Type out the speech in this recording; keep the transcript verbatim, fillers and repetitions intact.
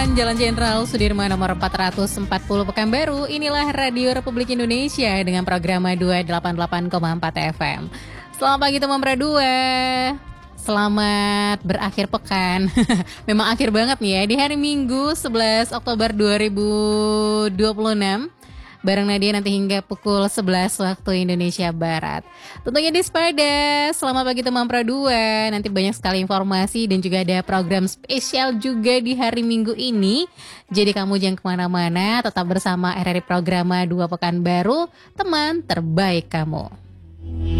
delapan Jalan Jenderal Sudirman nomor empat ratus empat puluh Pekanbaru. Inilah Radio Republik Indonesia dengan program dua delapan delapan koma empat F M. Selamat pagi teman dua. Selamat berakhir pekan. Memang akhir banget nih ya, di hari Minggu sebelas Oktober dua ribu dua puluh enam. Bareng Nadia nanti hingga pukul sebelas waktu Indonesia Barat. Tentunya di Spada, selamat pagi teman Pro dua. Nanti banyak sekali informasi dan juga ada program spesial juga di hari Minggu ini. Jadi kamu jangan kemana-mana, tetap bersama R R I Programa dua Pekanbaru, teman terbaik kamu.